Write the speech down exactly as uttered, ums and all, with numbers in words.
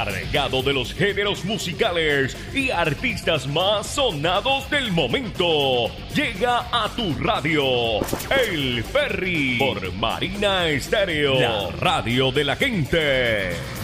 cargado de los géneros musicales y artistas más sonados del momento. Llega a tu radio, El Ferry, por Marina Estéreo, la radio de la gente.